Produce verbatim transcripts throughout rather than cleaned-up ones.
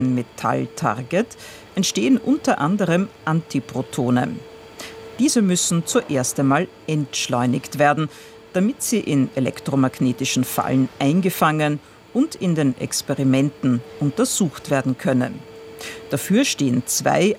Metall-Target entstehen unter anderem Antiprotonen. Diese müssen zuerst einmal entschleunigt werden, damit sie in elektromagnetischen Fallen eingefangen und in den Experimenten untersucht werden können. Dafür stehen zwei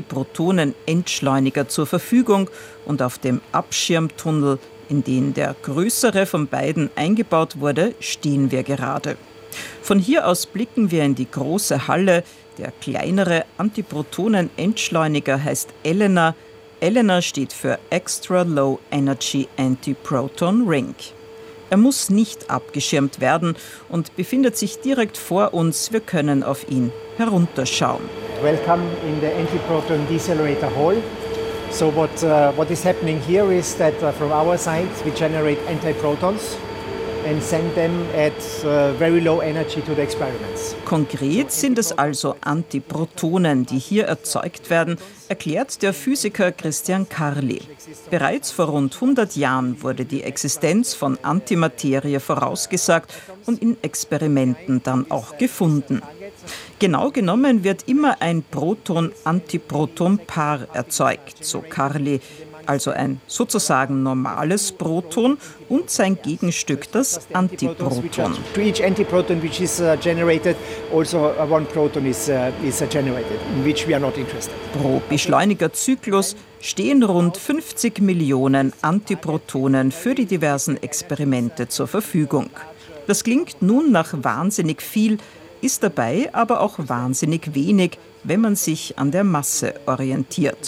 Antiprotonen-Entschleuniger zur Verfügung und auf dem Abschirmtunnel, in den der größere von beiden eingebaut wurde, stehen wir gerade. Von hier aus blicken wir in die große Halle. Der kleinere Antiprotonen-Entschleuniger heißt ELENA. ELENA steht für Extra Low Energy Antiproton Ring. Er muss nicht abgeschirmt werden und befindet sich direkt vor uns. Wir können auf ihn herunterschauen. Welcome in the Antiproton Decelerator Hall. So what, uh, what is happening here is that uh, from our side we generate antiprotons and send them at uh, very low energy to the experiments. Konkret sind es also Antiprotonen, die hier erzeugt werden, erklärt der Physiker Christian Karli. Bereits vor rund hundert Jahren wurde die Existenz von Antimaterie vorausgesagt und in Experimenten dann auch gefunden. Genau genommen wird immer ein Proton-Antiproton-Paar erzeugt, so Karli, also ein sozusagen normales Proton und sein Gegenstück, das Antiproton. To each antiproton which is uh, generated, also uh, one proton is, uh, is uh, generated, in which we are not interested. Pro Beschleunigerzyklus stehen rund fünfzig Millionen Antiprotonen für die diversen Experimente zur Verfügung. Das klingt nun nach wahnsinnig viel, ist dabei aber auch wahnsinnig wenig, wenn man sich an der Masse orientiert.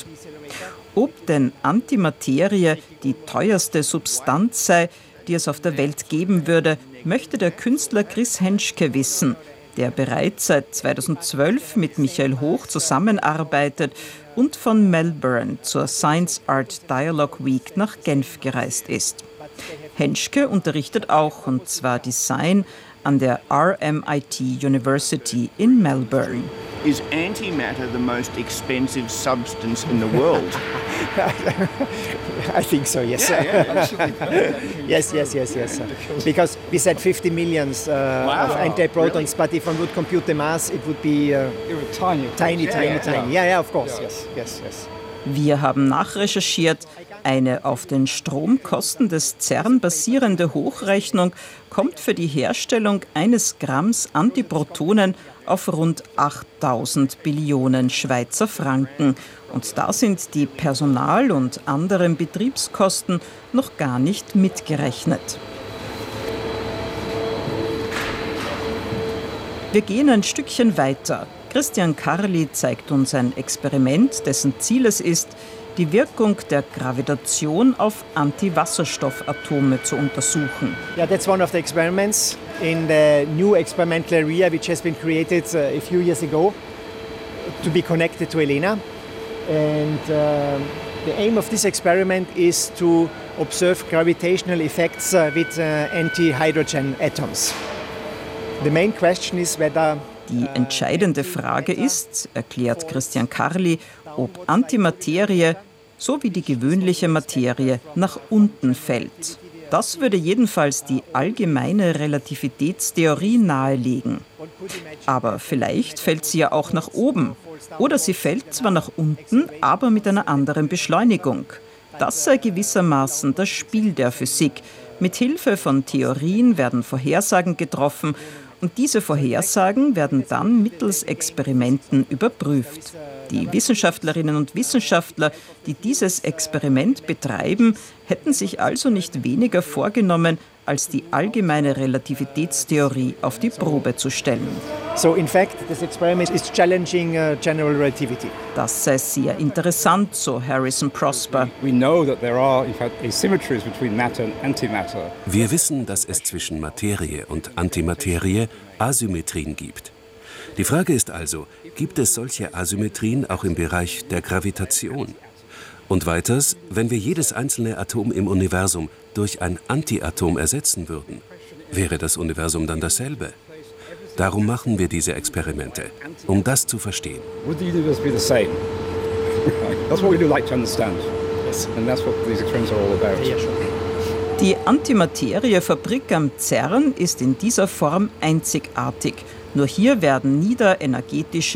Ob denn Antimaterie die teuerste Substanz sei, die es auf der Welt geben würde, möchte der Künstler Chris Henschke wissen, der bereits seit zweitausendzwölf mit Michael Hoch zusammenarbeitet und von Melbourne zur Science Art Dialogue Week nach Genf gereist ist. Henschke unterrichtet auch, und zwar Design, an der R M I T University in Melbourne. Is antimatter the most expensive substance in the world? I think so, yes. Yeah, yeah, absolutely. yes, yes, yes, yes. Because we said fifty millions uh, Wow, of antiprotons, really? But if one would compute the mass, it would be uh, It was tiny. tiny, Yeah, tiny, yeah, tiny. Yeah, yeah, of course, yes, yes, yes. Wir haben nachrecherchiert. Eine auf den Stromkosten des CERN basierende Hochrechnung kommt für die Herstellung eines Gramms Antiprotonen auf rund achttausend Billionen Schweizer Franken. Und da sind die Personal- und anderen Betriebskosten noch gar nicht mitgerechnet. Wir gehen ein Stückchen weiter. Christian Karli zeigt uns ein Experiment, dessen Ziel es ist, die Wirkung der Gravitation auf Antiwasserstoffatome zu untersuchen. Yeah, that's one of the experiments in the new experimental area which has been created uh, a few years ago to be connected to ELENA. And uh, the aim of this experiment is to observe gravitational effects uh, with uh, anti-hydrogen atoms. The main question is whether Die entscheidende Frage ist, erklärt Christian Karli, ob Antimaterie, so wie die gewöhnliche Materie, nach unten fällt. Das würde jedenfalls die allgemeine Relativitätstheorie nahelegen. Aber vielleicht fällt sie ja auch nach oben. Oder sie fällt zwar nach unten, aber mit einer anderen Beschleunigung. Das sei gewissermaßen das Spiel der Physik. Mit Hilfe von Theorien werden Vorhersagen getroffen, und diese Vorhersagen werden dann mittels Experimenten überprüft. Die Wissenschaftlerinnen und Wissenschaftler, die dieses Experiment betreiben, hätten sich also nicht weniger vorgenommen, als die allgemeine Relativitätstheorie auf die Probe zu stellen. So in fact, this experiment is challenging uh, general relativity. Das sei sehr interessant, so Harrison Prosper. We know that there are, in fact, asymmetries between matter and antimatter. Wir wissen, dass es zwischen Materie und Antimaterie Asymmetrien gibt. Die Frage ist also, gibt es solche Asymmetrien auch im Bereich der Gravitation? Und weiters, wenn wir jedes einzelne Atom im Universum durch ein Antiatom ersetzen würden, wäre das Universum dann dasselbe? Darum machen wir diese Experimente, um das zu verstehen. Would the universe be the same? That's what we do like to understand. Yes. And that's what these experiments are all about. Die Antimateriefabrik am CERN ist in dieser Form einzigartig. Nur hier werden niederenergetische